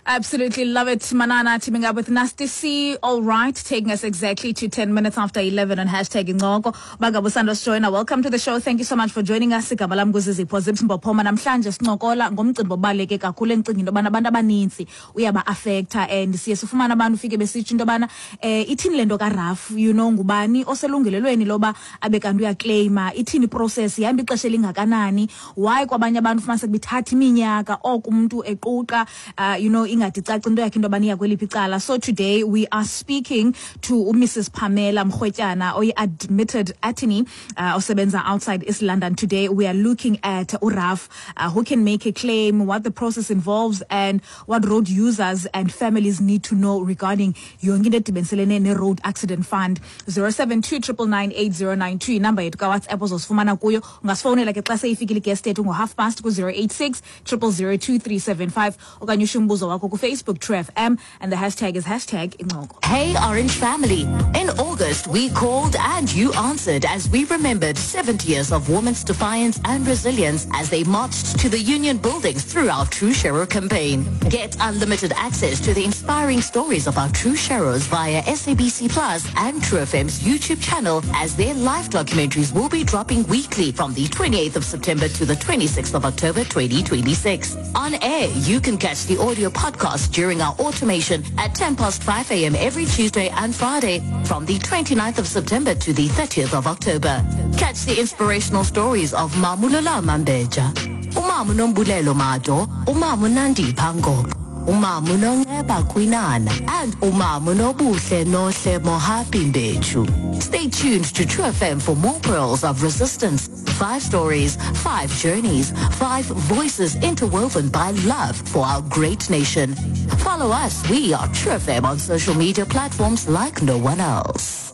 Absolutely love it. Manana teaming up with Nasty C. All right, taking us exactly to 10 minutes after 11 on hashtag Ngoko. Bagabo Sandos Joyner, welcome to the show. Thank you so much for joining us. Sigabala Mguzizipho Zimbophoma namhlanje sincokola ngomcimbi obaleke kakhulu engicingini into bana abantu abaninzi uyaba affecta and siye sifumana abantu ufike besithi into bana ithini lento kaRaf, you know, ngubani oselungelelweni loba abe kanti uyaclaima, ithini process ihamba ixesha elingakanani, why kwabanye abantu fumanise kubithatha iminyaka oku umuntu equqa, you know, ingadi caca into yakhe into bani yakweliphi icala. So today we are speaking to Mrs. Pamela Mkhwetyana, admitted attorney osebenza outside East London. Today we are looking at uRaf, who can make a claim, what the process involves, and what road users and families need to know regarding yonke into edibenselene ne-road accident fund. 072 number yethu ka-WhatsApp ozosifumana kuyo. Ungasifowunela ke xa seyifikile guest yethu ngo-half-past ku-086 000 2375 okanye usho umbuzo wakho ku-Facebook True FM, and the hashtag is hashtag Ngoko. Hey Orange family, in August we called and you answered as we remembered 70 years of women's defiance and resilience as they marched to the Union buildings through our True Shero campaign. Get unlimited access to the inspiring stories of our True Sheros via SABC Plus and True FM's YouTube channel, as their live documentaries will be dropping weekly from the 28th of September to the 26th of October 2026. On air, you can catch the audio podcast during our automation at 5 a.m. every Tuesday and Friday from the 29th of September to the 30th of October. Catch the inspirational stories of Mamulola Mambeja, Umamu Nombulelo Mado, Umamu Nandi Pango, Umamu Nongeba Kwinana, and Umamu Nobuhle Nohle Mohapimbechu. Stay tuned to True FM for more pearls of resistance. 5 stories, 5 journeys, 5 voices interwoven by love for our great nation. Follow us. We are True FM on social media platforms like no one else.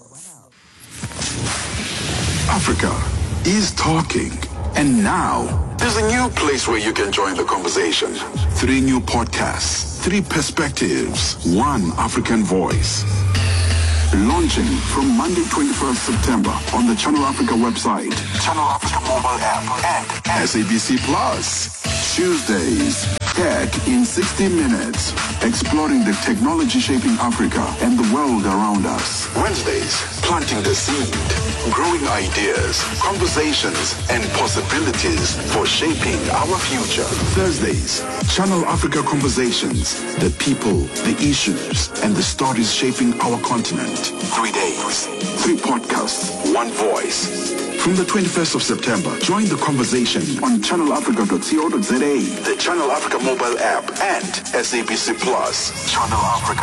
Africa is talking. And now, there's a new place where you can join the conversation. 3 new podcasts, 3 perspectives, 1 African voice. Launching from Monday 21st September on the Channel Africa website, Channel Africa mobile app, and SABC Plus. Tuesdays, Tech in 60 Minutes, exploring the technology shaping Africa and the world around us. Wednesdays, planting the seed, growing ideas, conversations, and possibilities for shaping our future. Thursdays, Channel Africa Conversations, the people, the issues, and the stories shaping our continent. 3 days, 3 podcasts, 1 voice. From the 21st of September, join the conversation on channelafrica.co.za, the Channel Africa mobile app, and SABC Plus. Channel Africa.